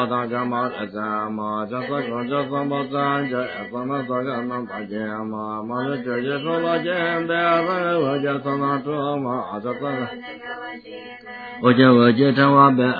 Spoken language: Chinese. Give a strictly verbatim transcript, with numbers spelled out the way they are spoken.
大家嘛来咱嘛，这个说这什么咱这什么这个能大姐嘛，嘛是这些说了见的，我这什么这嘛，这个我这我这这我呗。